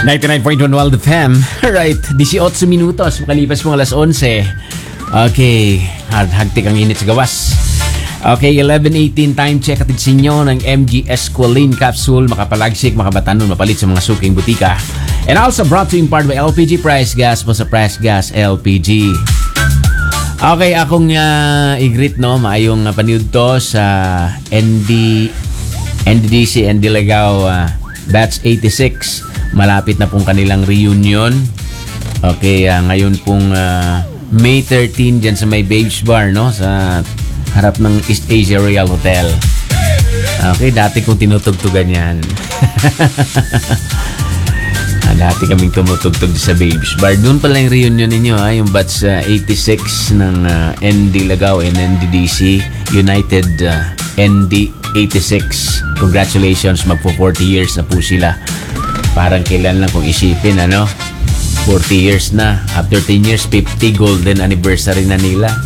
99.1 Wild FM. Alright, 18 minutos. Makalipas mo alas 11. Okay, hagtik ang init sa gawas. Okay, 11:18 time check atid sa inyo ng MG Esqualane Capsule. Makapalagsik, makabatanon, mapalit sa mga suking butika. And also brought to you in part by LPG Price Gas mo sa Price Gas LPG. Okay, akong i-greet no, maayong paniud to sa NDDC and Diligao Batch 86. Malapit na pong kanilang reunion. Okay, ngayon pong May 13 dyan sa may Babes Bar, no? Sa harap ng East Asia Royal Hotel. Okay, dati kong tinutugtugan yan. Dati kaming tumutugtog sa Babes Bar. Doon pala yung reunion ninyo, yung batch 86 ng ND Lagao and NDDC United ND 86. Congratulations, magpo 40 years na po sila. Parang kailan lang kung isipin, 40 years na. After 10 years, 50 golden anniversary na nila.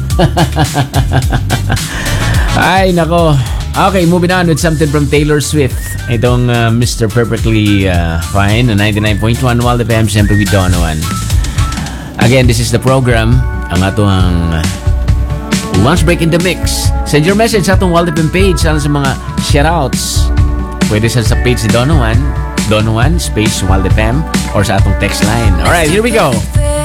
Ay, nako. Okay, moving on with something from Taylor Swift. Itong Mr. Perfectly Fine, 99.1 Wild FM, siyempre with Donovan. Again, this is the program. Ang atong lunch break in the mix. Send your message sa atong Wild FM page. Sana sa mga shoutouts. Pwede sa page ni Donovan space Wild FM or sa atong text line. Alright, here we go.